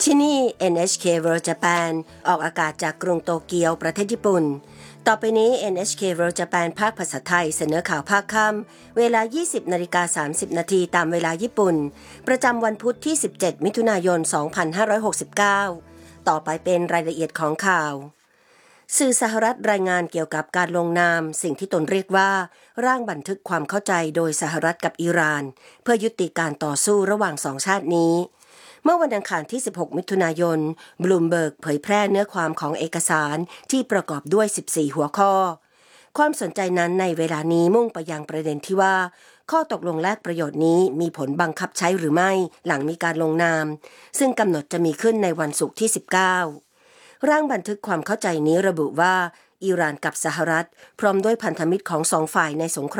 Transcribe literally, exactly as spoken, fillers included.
ที่นี่ เอ็น เอช เค World Japan ออกอากาศจากกรุงโตเกียวประเทศญี่ปุ่นต่อไปนี้ เอ็น เอช เค World Japan ภาคภาษาไทยเสนอข่าวภาคค่ำเวลา ยี่สิบนาฬิกาสามสิบนาทีตามเวลาญี่ปุ่นประจำวันพุธที่สิบเจ็ดมิถุนายนสองพันห้าร้อยหกสิบเก้าต่อไปเป็นรายละเอียดของข่าวสื่อสหรัฐรายงานเกี่ยวกับการลงนามสิ่งที่ตนเรียกว่าร่างบันทึกความเข้าใจโดยสหรัฐกับอิหร่านเพื่อยุติการต่อสู้ระหว่างสองชาตินี้เมื่อวันอังคารที่สิบหกมิถุนายนบลูมเบิร์กเผยแพร่เนื้อความของเอกสารที่ประกอบด้วยสิบสี่หัวข้อความสนใจนั้นในเวลานี้มุ่งไปยังประเด็นที่ว่าข้อตกลงแลกประโยชน์นี้มีผลบังคับใช้หรือไม่หลังมีการลงนามซึ่งกำหนดจะมีขึ้นในวันศุกร์ที่สิบเก้าร่างบันทึกความเข้าใจนี้ระบุว่าอิหร่านกับสหรัฐพร้อมด้วยพันธมิตรของสองฝ่ายในสงคราม